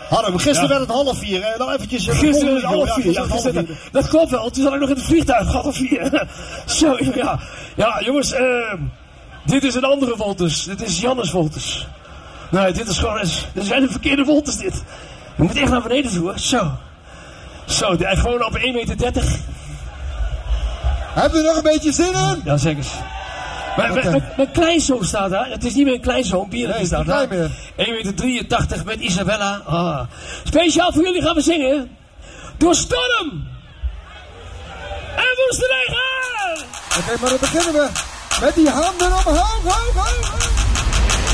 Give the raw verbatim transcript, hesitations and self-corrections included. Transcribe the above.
Hadden we gisteren Ja. werd het half vier, hè? Nou eventjes... Gisteren was het half vier. Ja, Ja, half gisteren- vier. dat klopt wel. Toen zat ik nog in het vliegtuig. Half vier. Zo, ja. Ja, jongens. eh dit is een andere Wolters. Dit is Jannes Wolters. Nee, dit is gewoon... Dit zijn de verkeerde Wolters, dit. Je moet echt naar beneden toe, hoor. Zo. Zo, hij gewoon op één meter dertig. Hebben we er nog een beetje zin in? Ja, zeg eens. Mijn, mijn, mijn, mijn kleinzoon staat daar. Het is niet meer een kleinzoon. Biertje Nee, staat niet daar. klein meer. één meter drieëntachtig met Isabella. Ah. Speciaal voor jullie gaan we zingen. Door storm. En woestenregen. Oké, maar dan beginnen we met die handen omhoog, hoog, hoog, hoog.